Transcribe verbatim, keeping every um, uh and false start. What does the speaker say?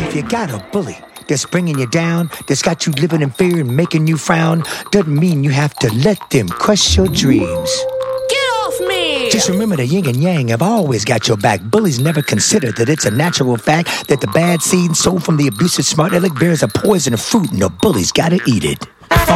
If you got a bully that's bringing you down, that's got you living in fear and making you frown, doesn't mean you have to let them crush your dreams. Get off me! Just remember the yin and yang have always got your back. Bullies never consider that it's a natural fact that the bad seed sown from the abusive smart aleck bears a poison of fruit and the bullies gotta eat it.